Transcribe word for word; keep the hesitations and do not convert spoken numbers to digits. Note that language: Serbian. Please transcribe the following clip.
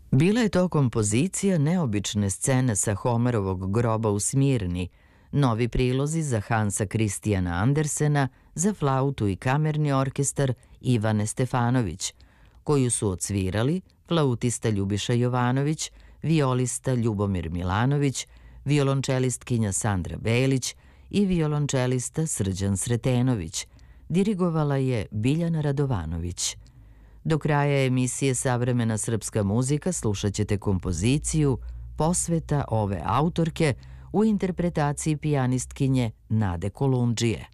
Bila je to kompozicija neobične scene sa Homerovog groba u Smirni, novi prilozi za Hansa Kristijana Andersena, za flautu i kamerni orkestar Ivane Stefanović, koju su odsvirali flautista Ljubiša Jovanović, violista Ljubomir Milanović, violončelistkinja Sandra Belić i violončelista Srđan Sretenović. Dirigovala je Biljana Radovanović. Do kraja emisije Savremena srpska muzika slušat ćete kompoziciju Posveta ove autorke u interpretaciji pijanistkinje Nade Kolundžije.